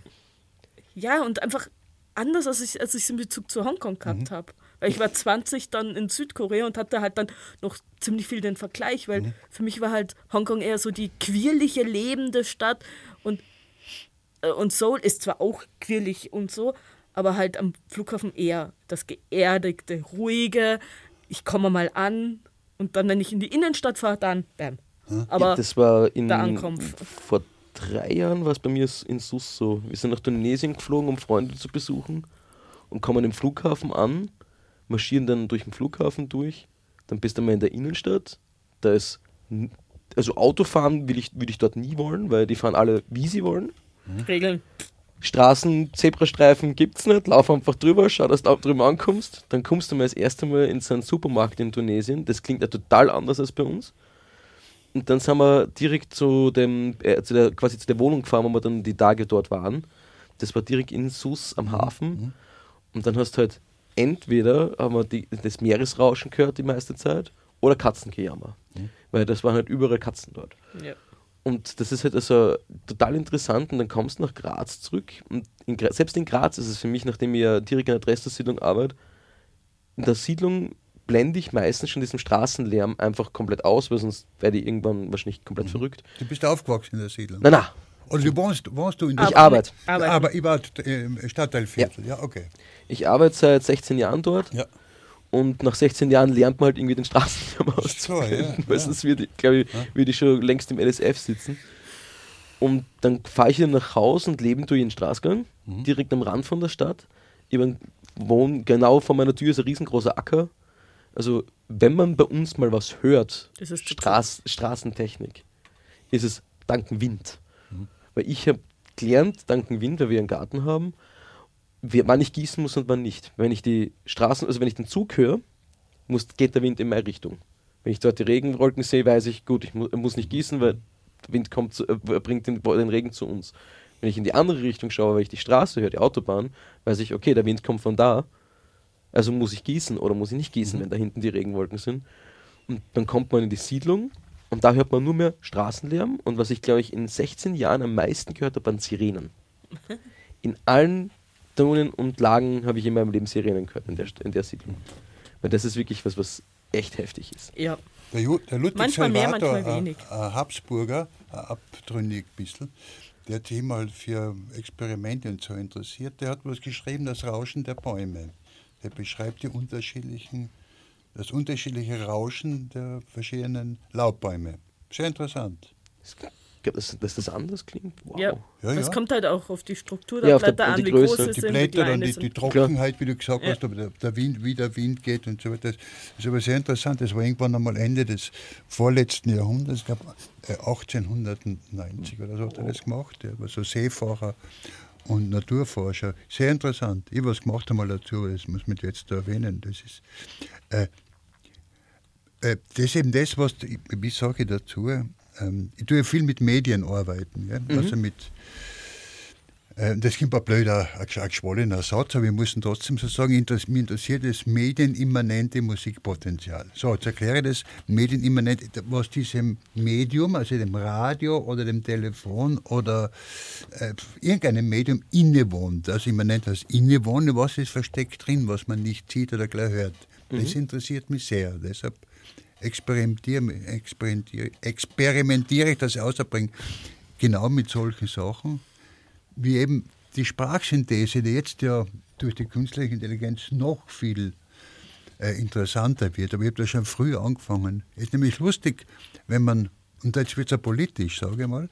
ja, und einfach anders, als ich als ich in Bezug zu Hongkong gehabt Mhm. habe. Weil ich war zwanzig dann in Südkorea und hatte halt dann noch ziemlich viel den Vergleich, weil Mhm. für mich war halt Hongkong eher so die quirlige, lebende Stadt und, äh, und Seoul ist zwar auch quirlig und so, aber halt am Flughafen eher das geerdigte, ruhige, ich komme mal an und dann, wenn ich in die Innenstadt fahre, dann bam. Aber Das war in, der Ankunft. vor drei Jahren war es bei mir in Sus so. Wir sind nach Tunesien geflogen, um Freunde zu besuchen und kommen im Flughafen an, marschieren dann durch den Flughafen durch, dann bist du mal in der Innenstadt, da ist, n- also Autofahren will ich, würde ich dort nie wollen, weil die fahren alle, wie sie wollen. Regeln. Straßen, Zebrastreifen gibt's nicht, lauf einfach drüber, schau, dass du da drüben ankommst. Dann kommst du mal das erste Mal in so einen Supermarkt in Tunesien, das klingt ja total anders als bei uns. Und dann sind wir direkt zu dem, äh, zu der, quasi zu der Wohnung gefahren, wo wir dann die Tage dort waren. Das war direkt in Sus am Hafen. Und dann hast du halt entweder haben wir die, das Meeresrauschen gehört die meiste Zeit oder Katzengejammer. Weil das waren halt überall Katzen dort. Ja. Und das ist halt also total interessant und dann kommst du nach Graz zurück und in Gra- selbst in Graz ist es für mich, nachdem ich ja direkt in der Dresdner-Siedlung arbeite, in der Siedlung blende ich meistens schon diesen Straßenlärm einfach komplett aus, weil sonst werde ich irgendwann wahrscheinlich komplett verrückt. du bist aufgewachsen in der Siedlung. Nein, nein, Oder du wohnst, wohnst du in der ich arbeite. Aber Aber ich war im Stadtteilviertel. Ja, okay. Ich arbeite seit sechzehn Jahren dort Ja. und nach sechzehn Jahren lernt man halt irgendwie den Straßenlärm So, ja, auszublenden, weil ja. sonst würde ich, glaube ich, würde ich schon längst im L S F sitzen. Und dann fahre ich dann nach Hause und leben durch den Straßgang, Mhm. direkt am Rand von der Stadt. Ich wohne genau vor meiner Tür, ist ein riesengroßer Acker. Also, wenn man bei uns mal was hört, Das ist Straß, Straßentechnik, ist es dank dem Wind. Mhm. Weil ich habe gelernt, dank dem Wind, weil wir einen Garten haben, wie- wann ich gießen muss und wann nicht. Wenn ich die Straßen, also wenn ich den Zug höre, muss, geht der Wind in meine Richtung. Wenn ich dort die Regenwolken sehe, weiß ich, gut, ich mu muss nicht gießen, weil der Wind kommt zu, äh, bringt den, den Regen zu uns. Wenn ich in die andere Richtung schaue, weil ich die Straße höre, die Autobahn, weiß ich, okay, der Wind kommt von da, also muss ich gießen oder muss ich nicht gießen, wenn da hinten die Regenwolken sind. Und dann kommt man in die Siedlung und da hört man nur mehr Straßenlärm und was ich, glaube ich, in sechzehn Jahren am meisten gehört habe, waren Sirenen. In allen Tonen und Lagen habe ich in meinem Leben Sirenen gehört in der, St- in der Siedlung. Weil das ist wirklich was, was echt heftig ist. Ja. Der, Ju, der Ludwig Manchmal mehr, Salvator, manchmal ein- wenig. ein Habsburger, ein abtrünnig bisschen, der hat sich immer für Experimente und so interessiert. Der hat was geschrieben, das Rauschen der Bäume. Der beschreibt die unterschiedlichen, das unterschiedliche Rauschen der verschiedenen Laubbäume. Sehr interessant. Ich glaube, dass, dass das anders klingt. Wow. Ja. Ja, Das ja. kommt halt auch auf die Struktur der Ja, auf der- Blätter und an, die wie Größe. groß sie Die sind, wie Blätter, dann klein die, sie die sind. Trockenheit, wie du gesagt Ja. hast, aber der, der Wind, wie der Wind geht und so weiter. Das ist aber sehr interessant. Das war irgendwann einmal Ende des vorletzten Jahrhunderts, ich glaube äh, achtzehnhundertneunzig oder so hat er das gemacht. Der war so Seefahrer und Naturforscher. Sehr interessant. Ich habe was gemacht einmal dazu, das muss man jetzt da erwähnen. Das ist, äh, äh, das ist eben das, was, ich, wie sage ich dazu, ähm, ich tue ja viel mit Medien arbeiten, gell? Also mit äh, das klingt ein blöder, ein gesch- ein geschwollener Satz, aber wir müssen trotzdem so sagen, interess- mich interessiert das medienimmanente Musikpotenzial. So, jetzt erkläre ich das medienimmanent, was diesem Medium, also dem Radio oder dem Telefon oder äh, irgendeinem Medium innewohnt. Also immanent als innewohnt, was ist versteckt drin, was man nicht sieht oder gleich hört. Das interessiert mich sehr. Deshalb experimentiere, experimentiere, experimentiere ich das außerbringe genau mit solchen Sachen, wie eben die Sprachsynthese, die jetzt ja durch die künstliche Intelligenz noch viel äh, interessanter wird. Aber ich habe da schon früh angefangen. Es ist nämlich lustig, wenn man, und jetzt wird es ja politisch, sage ich mal,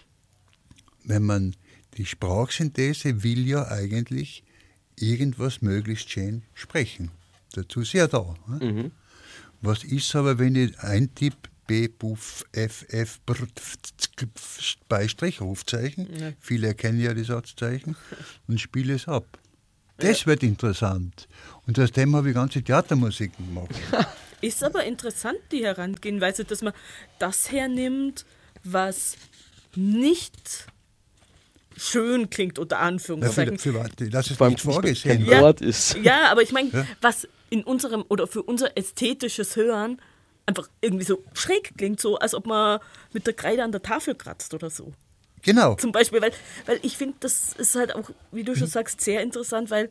wenn man die Sprachsynthese will ja eigentlich irgendwas möglichst schön sprechen. Dazu ist sie ja da. Ne? Mhm. Was ist aber, wenn ich eintippe, B, Buff, F, F, Br, Beistrich, Rufzeichen. Ja. Viele erkennen ja die Satzzeichen und spiele es ab. Das ja. wird interessant. Und aus dem habe ich ganze Theatermusik gemacht. Ist aber interessant, die Herangehensweise, dass man das hernimmt, was nicht schön klingt, unter Anführungszeichen. Ja, für, für, das ist Vor allem nicht vorgesehen. kein Ja, Wort ist. Ja, aber ich meine, Ja. was in unserem oder für unser ästhetisches Hören einfach irgendwie so schräg klingt, so als ob man mit der Kreide an der Tafel kratzt oder so. Genau. Zum Beispiel, weil, weil ich finde, das ist halt auch, wie du schon sagst, sehr interessant, weil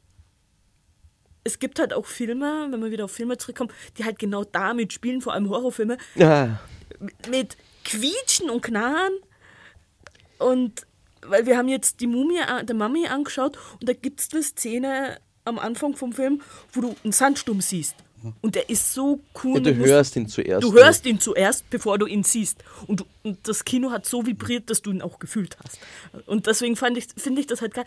es gibt halt auch Filme, wenn wir wieder auf Filme zurückkommen, die halt genau damit spielen, vor allem Horrorfilme, Ja. mit, mit Quietschen und Knarren. Und weil wir haben jetzt die Mumie, der Mummy angeschaut und da gibt es eine Szene am Anfang vom Film, wo du einen Sandsturm siehst. Und der ist so cool. Ja, du mit Mus- hörst ihn zuerst. Du hörst ihn zuerst, bevor du ihn siehst. Und, du, und das Kino hat so vibriert, dass du ihn auch gefühlt hast. Und deswegen fand ich, finde ich das halt geil.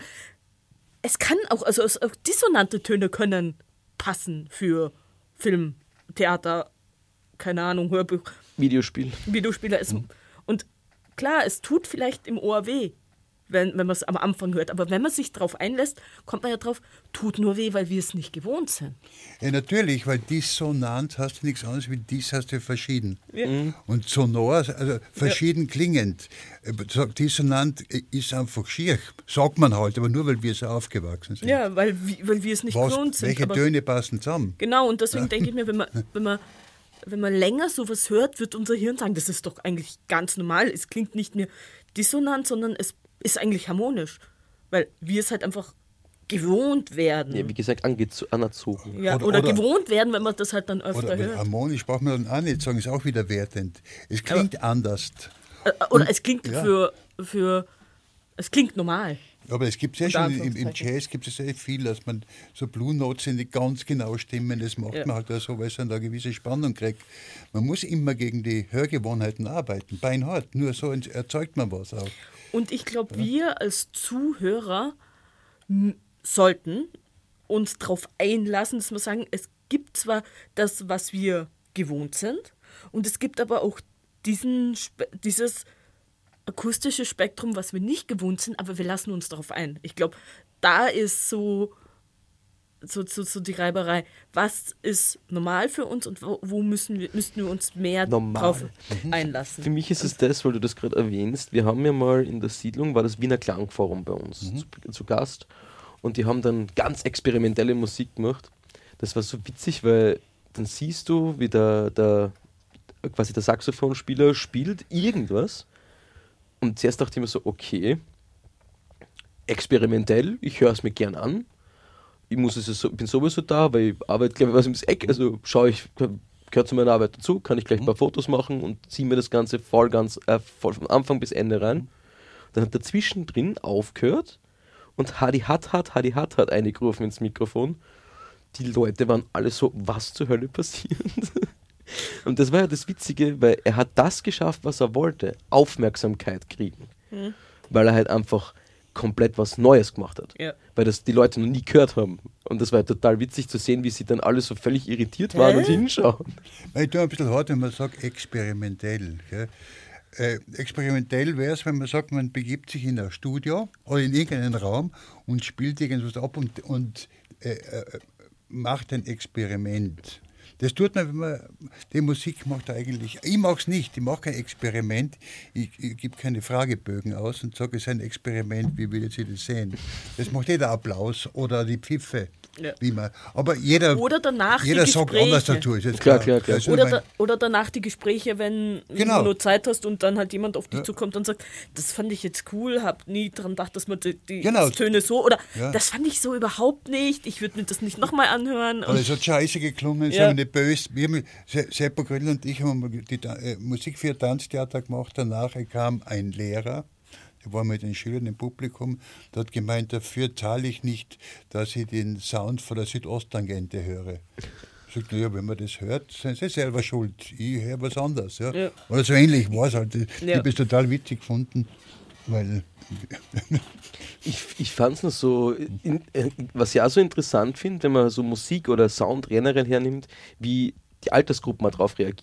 Es kann auch, also es, auch dissonante Töne können passen für Film, Theater, keine Ahnung, Hörbuch, Videospiel. Videospieler. Es, und klar, es tut vielleicht im Ohr weh, wenn, wenn man es am Anfang hört. Aber wenn man sich darauf einlässt, kommt man ja drauf, tut nur weh, weil wir es nicht gewohnt sind. Ja, natürlich, weil dissonant hast du nichts anderes wie dies hast du verschieden. Ja. Mhm. Und sonor, also verschieden klingend. So, dissonant ist einfach schier, sagt man halt, aber nur weil wir so aufgewachsen sind. Ja, weil, wi- weil wir es nicht Was, gewohnt sind. welche aber Töne passen zusammen? genau, und deswegen denke ich mir, wenn man, wenn, man, wenn man länger sowas hört, wird unser Hirn sagen, das ist doch eigentlich ganz normal. Es klingt nicht mehr dissonant, sondern es ist eigentlich harmonisch. Weil wir es halt einfach gewohnt werden. Ja, wie gesagt, angezo- anerzogen. Ja, Oder- oder, oder- gewohnt werden, wenn man das halt dann öfter Oder hört. harmonisch braucht man dann auch nicht sagen, ist auch wieder wertend. Es klingt anders. Äh, Oder es klingt ja. für, für. Es klingt normal. Aber es gibt ja Unter schon, im, im Anführungszeichen. Jazz gibt es sehr viel, dass man so Blue Notes sind, die ganz genau stimmen. Das macht Ja. man halt auch so, weil es dann eine gewisse Spannung kriegt. Man muss immer gegen die Hörgewohnheiten arbeiten, beinhart. Nur so ent- erzeugt man was auch. Und ich glaube, wir als Zuhörer m- sollten uns darauf einlassen, dass wir sagen, es gibt zwar das, was wir gewohnt sind, und es gibt aber auch diesen, Spe- dieses akustische Spektrum, was wir nicht gewohnt sind, aber wir lassen uns darauf ein. Ich glaube, da ist so, so, so, so die Reiberei. Was ist normal für uns und wo, wo müssen wir, müssten wir uns mehr Normal. drauf einlassen? Für mich ist es das, weil du das gerade erwähnst. Wir haben ja mal in der Siedlung, war das Wiener Klangforum bei uns zu, zu Gast. Und die haben dann ganz experimentelle Musik gemacht. Das war so witzig, weil dann siehst du, wie der, der quasi der Saxophonspieler spielt irgendwas. Und zuerst dachte ich mir so, okay, experimentell, ich höre es mir gern an. Ich muss es so, bin sowieso da, weil ich arbeite, glaube ich, was ums Eck. Also schaue ich, gehört zu meiner Arbeit dazu, kann ich gleich ein paar Fotos machen und ziehe mir das Ganze voll ganz äh, voll von Anfang bis Ende rein. Dann hat er zwischendrin aufgehört und Hadi Hat Hat, Hadi Hat Hat eingerufen ins Mikrofon. Die Leute waren alle so, was zur Hölle passiert? Und das war ja das Witzige, weil er hat das geschafft, was er wollte, Aufmerksamkeit kriegen. Hm. Weil er halt einfach komplett was Neues gemacht hat. Ja. Weil das die Leute noch nie gehört haben. Und das war total witzig zu sehen, wie sie dann alle so völlig irritiert waren Hä? und hinschauen. Ich tue ein bisschen hart, wenn man sagt experimentell. Gell? Äh, experimentell wäre es, wenn man sagt, man begibt sich in ein Studio oder in irgendeinen Raum und spielt irgendwas ab und, und äh, äh, macht ein Experiment. Das tut man, wenn man die Musik macht eigentlich. Ich mache es nicht, ich mache kein Experiment. Ich, ich gebe keine Fragebögen aus und sage, es ist ein Experiment, wie würdet ihr das sehen? Das macht jeder Applaus oder die Pfiffe. Ja. Wie man, aber jeder, Oder danach jeder die sagt Gespräche. anders dazu. Ist jetzt Klar, klar, klar. Also Oder, mein- da, oder danach die Gespräche, wenn Genau. du nur Zeit hast und dann halt jemand auf dich Ja. zukommt und sagt, das fand ich jetzt cool, hab nie dran gedacht, dass man die, die Genau. Töne so, oder Ja. das fand ich so überhaupt nicht, ich würde mir das nicht nochmal anhören. Aber Und, es hat scheiße geklungen, Ja. ja. nicht böse. Wir haben, Se- Seppo Grill und ich haben mal die Ta- äh, Musik für Tanztheater gemacht. Danach kam ein Lehrer, der war mit den Schülern im Publikum, der hat gemeint, dafür zahle ich nicht, dass ich den Sound von der Südosttangente höre. Ich sagte, naja, wenn man das hört, sind Sie selber schuld. Ich höre was anderes. Ja. Ja. Oder so ähnlich war es halt. Ich Ja. habe es total witzig gefunden, weil Ich, ich fand es noch so, in, äh, was ich auch so interessant finde, wenn man so Musik oder Sound generell hernimmt, wie die Altersgruppen mal drauf reagieren.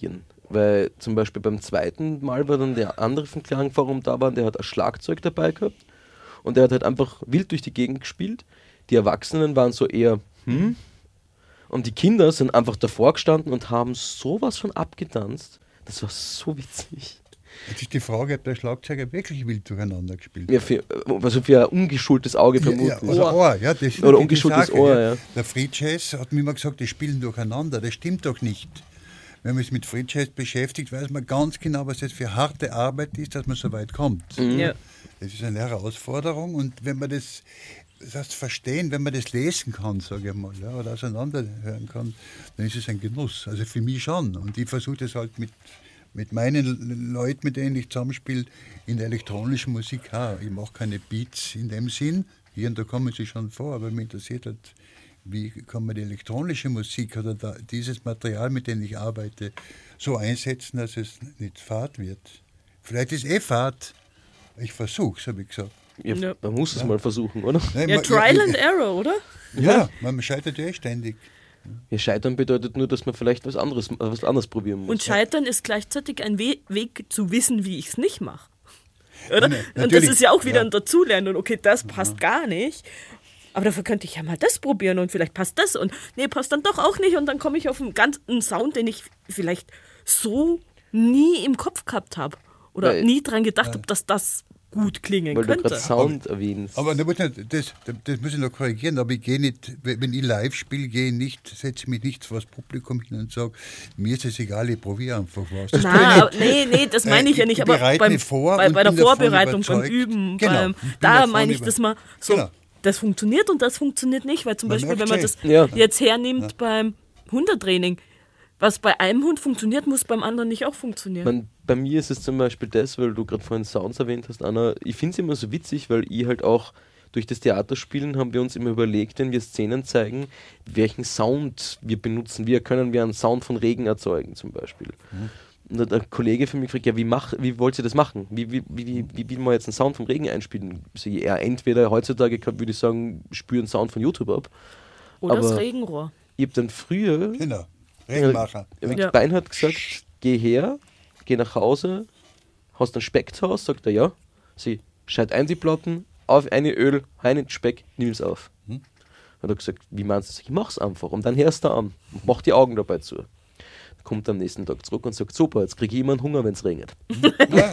Weil zum Beispiel beim zweiten Mal war dann der andere vom Klangforum da war, der hat ein Schlagzeug dabei gehabt und der hat halt einfach wild durch die Gegend gespielt. Die Erwachsenen waren so eher, hm? Und die Kinder sind einfach davor gestanden und haben sowas von abgetanzt. Das war so witzig. Jetzt ist die Frage, ob der Schlagzeuger wirklich wild durcheinander gespielt Ja, für, also für ein ungeschultes Auge Ja, vermutlich. ja, oder Ohr, ja, das ist Oder die ungeschultes Sache, Ohr, ja. ja. Der Free Jazz hat mir immer gesagt, die spielen durcheinander. Das stimmt doch nicht. Wenn man sich mit Free Jazz beschäftigt, weiß man ganz genau, was das für harte Arbeit ist, dass man so weit kommt. Mhm. Ja. Das ist eine Herausforderung und wenn man das, das heißt verstehen, wenn man das lesen kann, sage ich mal, ja, oder auseinanderhören kann, dann ist es ein Genuss. Also für mich schon. Und ich versuche das halt mit, mit meinen Leuten, mit denen ich zusammenspiele, in der elektronischen Musik auch. Ich mache keine Beats in dem Sinn, hier und da kommen sie schon vor, aber mich interessiert halt, wie kann man die elektronische Musik oder da, dieses Material, mit dem ich arbeite, so einsetzen, dass es nicht fad wird. Vielleicht ist eh fad. Ich versuche es, habe ich gesagt. Ja, Ja. man muss es mal versuchen, oder? Nein, Ja, man- Trial and Error, oder? Ja, man scheitert ja eh ständig. Ja, scheitern bedeutet nur, dass man vielleicht was anderes, äh, was anderes probieren muss. Und Scheitern ist gleichzeitig ein We Weg zu wissen, wie ich es nicht mache. Oder? Nein, Und das natürlich. ist ja auch wieder Ja. ein Dazulernen. Und okay, das passt gar nicht. Aber dafür könnte ich ja mal das probieren und vielleicht passt das und nee, passt dann doch auch nicht und dann komme ich auf einen ganz einen Sound, den ich vielleicht so nie im Kopf gehabt habe oder Weil- nie dran gedacht habe, dass das gut klingen Weil du könnte. gerade Sound erwähnst. Aber da muss ich nicht, das, das muss ich noch korrigieren, aber ich gehe nicht, wenn ich live spiele, gehe ich nicht, setze mich nicht vor das Publikum hin und sage, mir ist es egal, ich probiere einfach was. Das tue ich Na, nicht. aber nee, nee, das meine ich Äh, ja nicht, ich aber bereite beim, mich vor bei, und bei der bin davon Vorbereitung, beim überzeugt. Üben, Genau, beim, ich bin da davon meine ich über- das mal so, Genau. das funktioniert und das funktioniert nicht, weil zum Man Beispiel, wenn merkt's man eh. das Ja. jetzt hernimmt beim Hundetraining, was bei einem Hund funktioniert, muss beim anderen nicht auch funktionieren. Man, bei mir ist es zum Beispiel das, weil du gerade vorhin Sounds erwähnt hast, Anna, ich finde es immer so witzig, weil ich halt auch durch das Theaterspielen haben wir uns immer überlegt, wenn wir Szenen zeigen, welchen Sound wir benutzen. Wie können wir einen Sound von Regen erzeugen zum Beispiel. Mhm. Und dann hat ein Kollege für mich gefragt, ja, wie, mach, wie wollt ihr das machen? Wie, wie, wie, wie, wie will man jetzt einen Sound vom Regen einspielen? So, ja, entweder heutzutage würde ich sagen, spüren Sound von YouTube ab. Oder das aber- Regenrohr. Ich habe dann früher Genau, Regenmacher. Ja. Ja. Bein hat gesagt, geh her, geh nach Hause, hast einen Speck zu Hause, sagt er ja. Sie, scheit ein die Platten, auf eine Öl, rein in den Speck, nimm's auf. Hm. Hat er gesagt, wie meinst du das? Ich mach's einfach. Und dann hörst du an und mach die Augen dabei zu. Kommt am nächsten Tag zurück und sagt, super, jetzt kriege ich immer einen Hunger, wenn es regnet. Ja,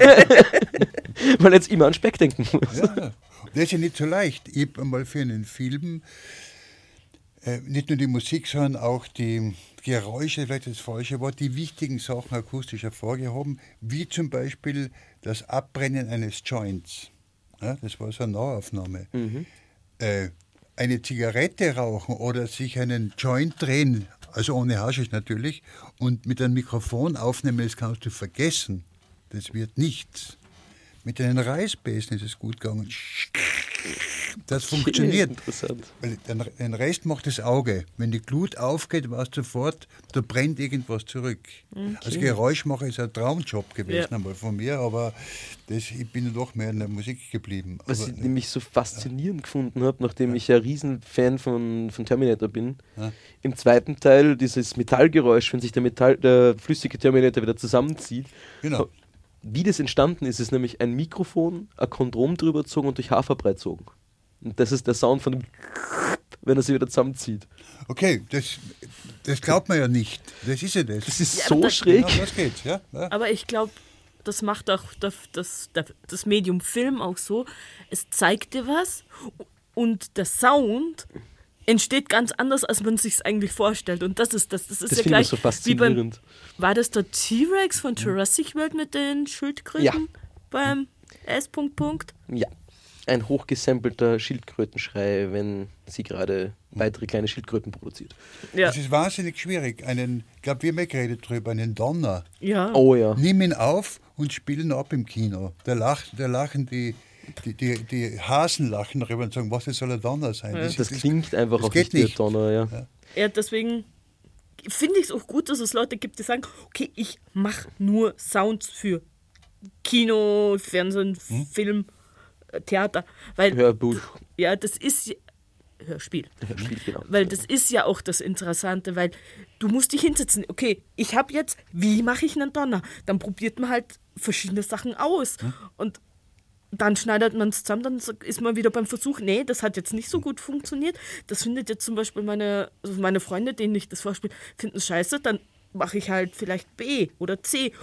Weil er jetzt immer an Speck denken muss. ja. Das ist ja nicht so leicht. Ich habe einmal für einen Film äh, nicht nur die Musik, sondern auch die Geräusche, vielleicht das falsche Wort, die wichtigen Sachen akustisch hervorgehoben, wie zum Beispiel das Abbrennen eines Joints. Ja, das war so eine Nahaufnahme. Mhm. Äh, eine Zigarette rauchen oder sich einen Joint drehen, also ohne Haschisch natürlich, und mit einem Mikrofon aufnehmen, das kannst du vergessen. Das wird nichts. Mit den Reisbesen ist es gut gegangen. Das funktioniert. Interessant. Weil den, den Rest macht das Auge. Wenn die Glut aufgeht, weißt du sofort, da brennt irgendwas zurück. Als Geräuschmacher ist ein Traumjob gewesen Ja. einmal von mir, aber das, ich bin doch mehr in der Musik geblieben. Was aber, ich nämlich so faszinierend gefunden habe, nachdem ich ja Riesenfan von, von Terminator bin, Ja. im zweiten Teil dieses Metallgeräusch, wenn sich der, Metall, der flüssige Terminator wieder zusammenzieht, Genau. wie das entstanden ist, ist nämlich ein Mikrofon, ein Kondom drüber gezogen und durch Haferbrei gezogen. Und das ist der Sound von dem, wenn er sich wieder zusammenzieht. Okay, das, das glaubt man ja nicht. Das ist ja das. Das ist Ja, so aber das- schräg. Genau, das geht's, ja. ja. Aber ich glaube, das macht auch das, das, das Medium Film auch so. Es zeigt dir was und der Sound entsteht ganz anders, als man sich eigentlich vorstellt. Und das ist das. Das ist Das ja finde ich gleich so wie beim. faszinierend. War das der T-Rex von Jurassic World mit den Schildkröten Ja. beim S. Punkt, Punkt? Ja, ein hochgesampelter Schildkrötenschrei, wenn sie gerade weitere kleine Schildkröten produziert. Ja. Es ist wahnsinnig schwierig. Einen, ich glaube, wir haben ja geredet drüber, einen Donner. Ja. Oh ja. Nimm ihn auf und spiel ihn ab im Kino. Da, lach, da lachen die, die, die, die Hasen lachen darüber und sagen, was das soll ein Donner sein? Ja. Das klingt einfach das auch geht nicht wie nicht. ein Donner, ja. Ja, deswegen finde ich es auch gut, dass es Leute gibt, die sagen, okay, ich mache nur Sounds für Kino, Fernsehen, Hm? Film, äh, Theater. Weil, Hörbuch. ja, das ist, Hörspiel. Hörspiel, genau. Weil das ist ja auch das Interessante, weil du musst dich hinsetzen. Okay, ich habe jetzt, wie mache ich einen Donner? Dann probiert man halt verschiedene Sachen aus. Hm? Und dann schneidet man es zusammen, dann ist man wieder beim Versuch, nee, das hat jetzt nicht so gut funktioniert. Das findet jetzt zum Beispiel meine, also meine Freunde, denen ich das vorspiele, finden es scheiße, dann mache ich halt vielleicht B oder C